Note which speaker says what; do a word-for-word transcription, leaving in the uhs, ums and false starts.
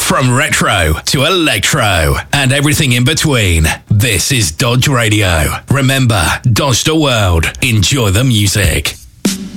Speaker 1: From retro to electro and everything in between, this is Dodge Radio. Remember, Dodge the world. Enjoy the music.